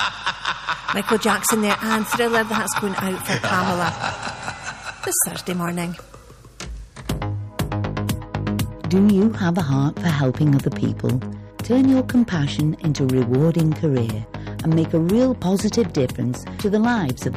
Michael Jackson there, and Thriller, that's going out for Pamela this Thursday morning. Do you have a heart for helping other people? Turn your compassion into a rewarding career and make a real positive difference to the lives of